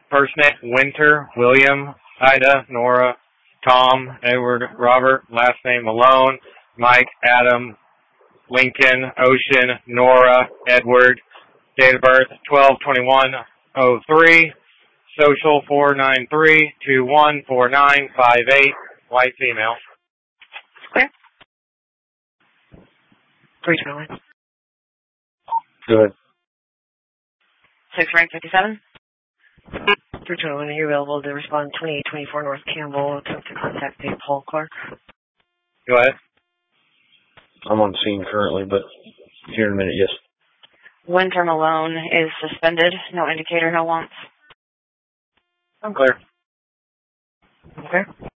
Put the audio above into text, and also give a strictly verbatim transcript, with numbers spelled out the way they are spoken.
First name, Winter, William, Ida, Nora, Tom, Edward, Robert. Last name, Malone, Mike, Adam, Lincoln, Ocean, Nora, Edward. Date of birth, twelve twenty-one oh three. Social, four nine three, two one four nine five eight. White female. Clear. three twenty-one. Good. six rank fifty-seven. three twenty-one, are you available to respond twenty-eight twenty-four North Campbell, attempt to contact Dave Paul Clark? Go ahead. I'm on scene currently, but here in a minute, yes. Winter Malone is suspended. No indicator, no wants. I'm clear. Okay.